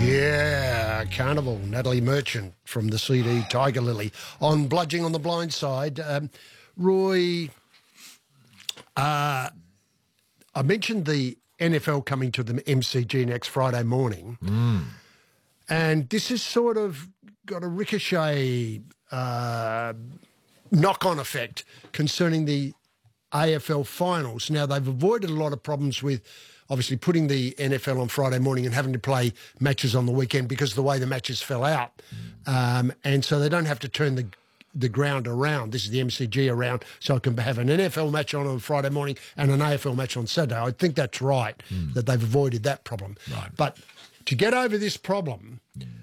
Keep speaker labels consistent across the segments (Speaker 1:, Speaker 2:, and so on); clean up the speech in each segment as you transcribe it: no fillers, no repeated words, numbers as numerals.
Speaker 1: Yeah, Carnival, Natalie Merchant from the CD Tiger Lily. On Bludging on the Blind Side, Roy, I mentioned the NFL coming to the MCG next Friday morning, and this has sort of got a ricochet knock-on effect concerning the AFL finals. Now, they've avoided a lot of problems with obviously putting the NFL on Friday morning and having to play matches on the weekend because of the way the matches fell out. And so they don't have to turn the ground around. This is the MCG around, so it can have an NFL match on Friday morning and an AFL match on Saturday. I think that's right, that they've avoided that problem.
Speaker 2: Right.
Speaker 1: But to get over this problem,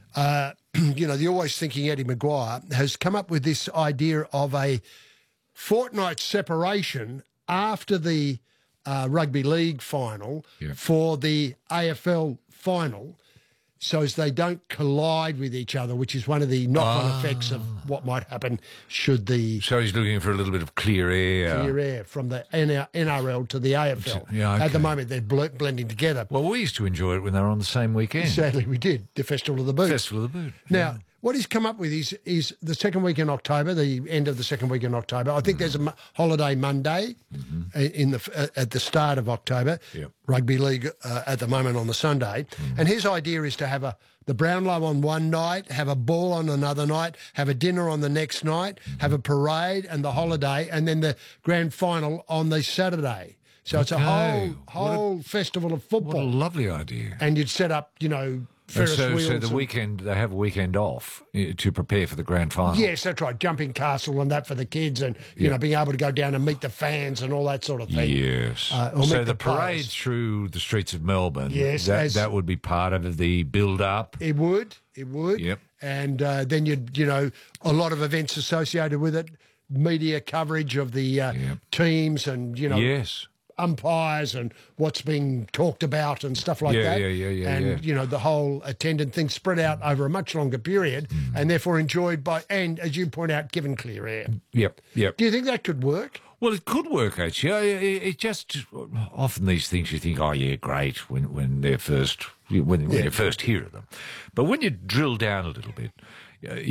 Speaker 1: you know, the always thinking Eddie Maguire has come up with this idea of a fortnight separation after the rugby league final for the AFL final, so as they don't collide with each other, which is one of the knock-on effects of what might happen should the...
Speaker 2: So he's looking for a little bit of clear air.
Speaker 1: Clear air from the NRL to the AFL.
Speaker 2: Yeah, okay.
Speaker 1: At the moment, they're blending together.
Speaker 2: Well, we used to enjoy it when they were on the same weekend.
Speaker 1: Sadly, we did. The Festival of the Boot.
Speaker 2: Festival of the Boot.
Speaker 1: Now, what he's come up with is the second week in October, the end of the second week in October. I think there's a holiday Monday at the start of October. Rugby league at the moment on the Sunday. And his idea is to have the Brownlow on one night, have a ball on another night, have a dinner on the next night, have a parade and the holiday, and then the grand final on the Saturday. So it's a whole festival of football.
Speaker 2: What a lovely idea.
Speaker 1: And you'd set up, you know, Ferris wheels.
Speaker 2: So the weekend, they have a weekend off to prepare for the grand final.
Speaker 1: Yes, that's right. Jumping castle and that for the kids, and you know, being able to go down and meet the fans and all that sort of thing.
Speaker 2: Yes. So the parade through the streets of Melbourne. Yes, that would be part of the build-up.
Speaker 1: It would. Yep. And then you know, a lot of events associated with it, media coverage of the teams, and you know, umpires and what's being talked about and stuff like that. And, you know, the whole attendant thing spread out over a much longer period and therefore enjoyed by, and as you point out, given clear air.
Speaker 2: Yep.
Speaker 1: Do you think that could work?
Speaker 2: Well, it could work, actually. It just, often these things you think, oh, yeah, great, when they're first, when you first hear of them. But when you drill down a little bit,